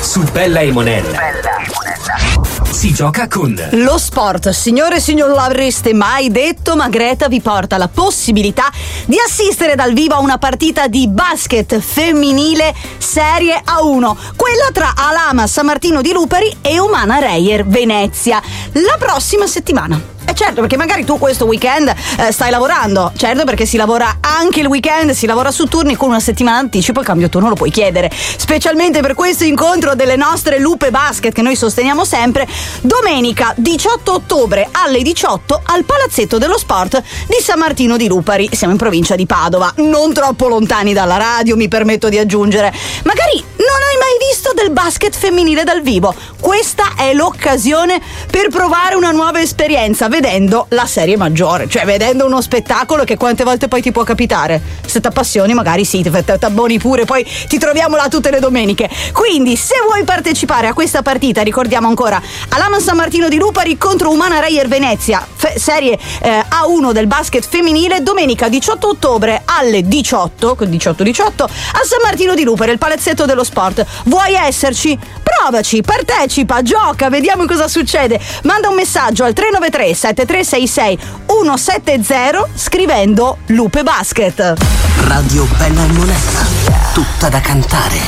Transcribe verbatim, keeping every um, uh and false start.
Su Bella e Monella si gioca con lo sport. Signore e signori, l'avreste mai detto, ma Greta vi porta la possibilità di assistere dal vivo a una partita di basket femminile Serie A uno, quella tra Alama San Martino di Lupari e Umana Reyer Venezia, la prossima settimana. E certo, perché magari tu questo weekend eh, stai lavorando. Certo, perché si lavora anche il weekend, si lavora su turni, con una settimana d'anticipo il cambio turno lo puoi chiedere. Specialmente per questo incontro delle nostre Lupe Basket, che noi sosteniamo sempre, domenica diciotto ottobre alle diciotto al Palazzetto dello Sport di San Martino di Lupari. Siamo in provincia di Padova, non troppo lontani dalla radio, mi permetto di aggiungere. Magari non hai mai visto del basket femminile dal vivo. Questa è l'occasione per provare una nuova esperienza, vedendo la serie maggiore, cioè vedendo uno spettacolo che quante volte poi ti può capitare. Se ti appassioni magari sì, ti abboni pure, poi ti troviamo là tutte le domeniche. Quindi se vuoi partecipare a questa partita, ricordiamo ancora Alama San Martino di Lupari contro Umana Reyer Venezia, fe- serie eh, A uno del basket femminile, domenica diciotto ottobre alle diciotto, diciotto diciotto a San Martino di Lupari, il Palazzetto dello Sport. Vuoi esserci? Provaci, partecipa, gioca, vediamo cosa succede. Manda un messaggio al tre nove tre sette tre sei sei uno sette zero scrivendo Lupe Basket. Radio Bella e Monella, tutta da cantare.